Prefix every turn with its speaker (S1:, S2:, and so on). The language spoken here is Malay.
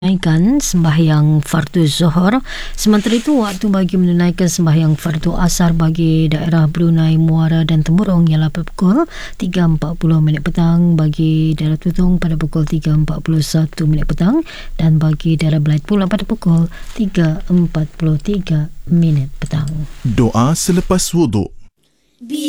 S1: menunaikan sembahyang fardu Zuhur. Sementara itu, waktu bagi menunaikan sembahyang fardu Asar bagi daerah Brunei, Muara dan Temurong ialah pada pukul 3.40 petang, bagi daerah Tutong pada pukul 3.41 petang dan bagi daerah Belait pula pada pukul 3.43 petang.
S2: Doa selepas wuduk.